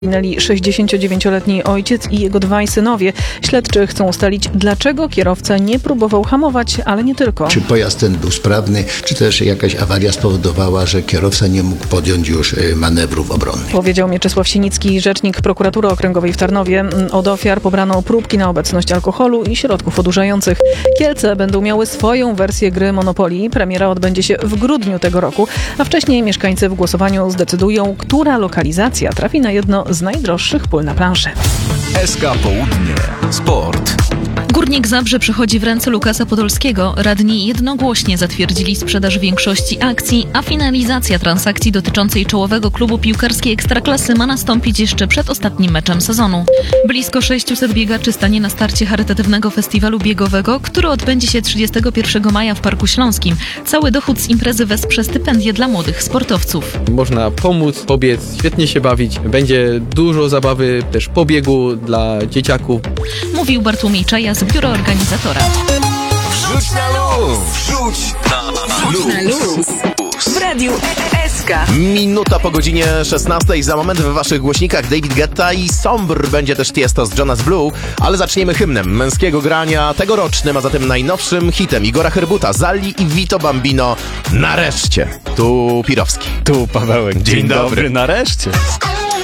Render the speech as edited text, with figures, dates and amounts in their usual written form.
Zginęli 69-letni ojciec i jego dwaj synowie. Śledczy chcą ustalić, dlaczego kierowca nie próbował hamować, ale nie tylko. Czy pojazd ten był sprawny, czy też jakaś awaria spowodowała, że kierowca nie mógł podjąć już manewrów obronnych. Powiedział Mieczysław Sienicki, rzecznik Prokuratury Okręgowej w Tarnowie. Od ofiar pobrano próbki na obecność alkoholu i środków odurzających. Kielce będą miały swoją wersję gry Monopoly. Premiera odbędzie się w grudniu tego roku, a wcześniej mieszkańcy w głosowaniu zdecydują, która lokalizacja trafi na jedno z najdroższych pól na planszy. SK Południe. Sport. Górnik Zabrze przechodzi w ręce Lukasa Podolskiego. Radni jednogłośnie zatwierdzili sprzedaż większości akcji, a finalizacja transakcji dotyczącej czołowego klubu piłkarskiej Ekstraklasy ma nastąpić jeszcze przed ostatnim meczem sezonu. Blisko 600 biegaczy stanie na starcie charytatywnego festiwalu biegowego, który odbędzie się 31 maja w Parku Śląskim. Cały dochód z imprezy wesprze stypendię dla młodych sportowców. Można pomóc, pobiec, świetnie się bawić. Będzie dużo zabawy, też pobiegu dla dzieciaków. Mówił Bartłomiej Czaja z biura organizatora. Wrzuć na luz! Wrzuć na luz! W radiu SK. Minuta po godzinie 16. Za moment w waszych głośnikach David Guetta i Sombr. Będzie też Tiesto z Jonas Blue, ale zaczniemy hymnem męskiego grania tegorocznym, a zatem najnowszym hitem Igora Herbuta, Zalli i Vito Bambino. Nareszcie. Tu Pirowski. Tu Pawełek. Dzień dobry. Nareszcie.